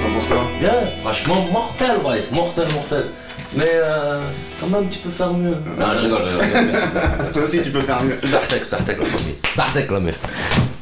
t'en penses quoi? Bien, franchement mortel, Bryce, mortel. Mais quand même tu peux faire mieux. Non, je rigole. Toi aussi tu peux faire mieux. صحتك لا مير.